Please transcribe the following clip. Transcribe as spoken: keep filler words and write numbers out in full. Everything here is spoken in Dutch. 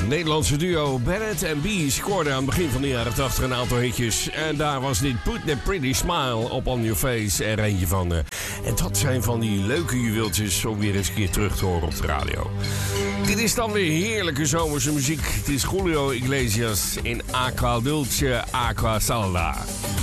Het Nederlandse duo Bennett en B scoorde aan het begin van de jaren tachtig een aantal hitjes. En daar was dit Put the Pretty Smile Up on Your Face er eentje van. En dat zijn van die leuke juweeltjes om weer eens een keer terug te horen op de radio. Dit is dan weer heerlijke zomerse muziek. Het is Julio Iglesias in Aqua Dulce, Aqua Salada.